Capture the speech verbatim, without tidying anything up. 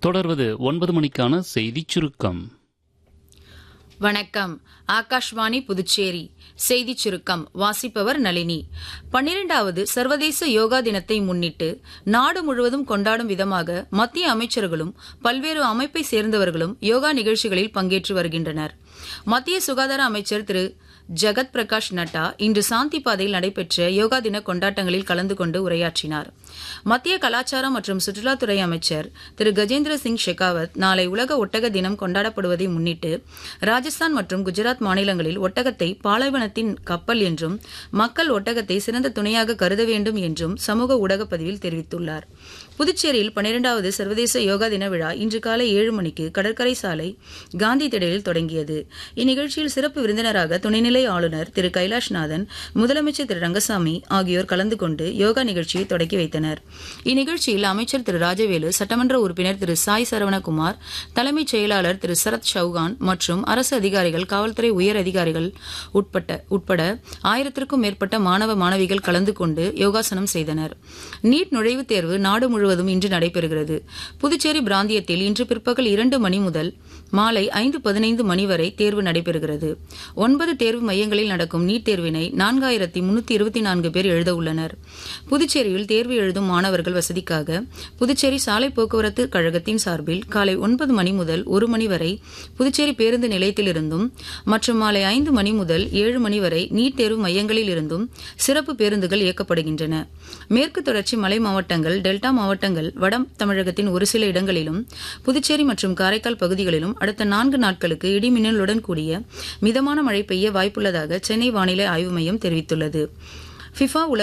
தொடர்வது ஒன்பது மணிக்கான செய்திச் சுருக்கம். வணக்கம். ஆகாஷ்வாணி புதுச்சேரி செய்திச் சுருக்கம் வாசிப்பவர் நளினி. பன்னிரண்டாவது சர்வதேச யோகா தினத்தை முன்னிட்டு நாடு முழுவதும் கொண்டாடும் விதமாக மத்திய அமைச்சர்களும் பல்வேறு அமைப்பை சேர்ந்தவர்களும் யோகா நிகழ்ச்சிகளில் பங்கேற்று வருகின்றனர். மத்திய சுகாதார அமைச்சர் திரு ஜகத் பிரகாஷ் நட்டா இன்று சாந்தி பாதையில் நடைபெற்ற யோகா தின கொண்டாட்டங்களில் கலந்து கொண்டு உரையாற்றினார். மத்திய கலாச்சாரம் மற்றும் சுற்றுலாத்துறை அமைச்சர் திரு கஜேந்திர சிங் ஷெகாவத் நாளை உலக ஒட்டக தினம் கொண்டாடப்படுவதை முன்னிட்டு ராஜஸ்தான் மற்றும் குஜராத் மாநிலங்களில் ஒட்டகத்தை பாலைவனத்தின் கப்பல் என்றும் மக்கள் ஒட்டகத்தை சிறந்த துணையாக கருத வேண்டும் என்றும் சமூக ஊடக பதிவில் தெரிவித்துள்ளார். புதுச்சேரியில் பன்னிரண்டாவது சர்வதேச யோகா தின விழா இன்று காலை ஏழு மணிக்கு கடற்கரை சாலை காந்தி திடலில் தொடங்கியது. இந்நிகழ்ச்சியில் சிறப்பு விருந்தினராக துணைநிலை ஆளுநர் திரு கைலாஷ்நாதன், முதலமைச்சர் திரு ரங்கசாமி ஆகியோர் கலந்து கொண்டு யோகா நிகழ்ச்சியை தொடக்கி வைத்தனர். இந்நிகழ்ச்சியில் அமைச்சர் திரு ராஜவேலு, சட்டமன்ற உறுப்பினர் திரு சாய் சரவணகுமார், தலைமைச் செயலாளர் திரு சரத் சௌகான் மற்றும் அரசு அதிகாரிகள், காவல்துறை உயர் அதிகாரிகள் உட்பட்ட உட்பட ஆயிரத்திற்கும் மேற்பட்ட மாணவ மாணவிகள் கலந்து கொண்டு யோகாசனம் செய்தனர். நீட் நுழைவுத் தேர்வு நாடு முழுவதும் இன்று நடைபெறுகிறது. புதுச்சேரி பிராந்தியத்தில் இன்று பிற்பகல் இரண்டு மணி முதல் மாலை ஐந்து பதினைந்து மணி வரை தேர்வு நடைபெறுகிறது. ஒன்பது தேர்வு மையங்களில் நடக்கும் நீட் தேர்வினை நான்காயிரத்தி முன்னூத்தி இருபத்தி நான்கு பேர் எழுத உள்ளனர். புதுச்சேரியில் தேர்வு எழுதும் மாணவர்கள் வசதிக்காக புதுச்சேரி சாலை போக்குவரத்து கழகத்தின் சார்பில் காலை ஒன்பது மணி முதல் ஒரு மணி வரை புதுச்சேரி பேருந்து நிலையத்திலிருந்தும் மற்றும் மாலை ஐந்து மணி முதல் ஏழு மணி வரை நீட் தேர்வு மையங்களில் இருந்தும் சிறப்பு பேருந்துகள் இயக்கப்படுகின்றன. மேற்கு தொடர்ச்சி மலை மாவட்டங்கள், டெல்டா மாவட்டங்கள், வட தமிழகத்தின் ஒரு சில இடங்களிலும், புதுச்சேரி மற்றும் காரைக்கால் பகுதிகளிலும் அடுத்த நான்கு நாட்களுக்கு இடிமின்னலுடன் கூடிய மிதமான மழை பெய்ய வாய்ப்புள்ளதாக சென்னை வானிலை ஆய்வு மையம் தெரிவித்துள்ளது. ஃபிஃபா